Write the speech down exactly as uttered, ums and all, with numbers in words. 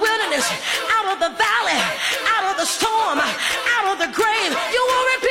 wilderness, out of the valley, out of the storm, out of the grave. You will repent.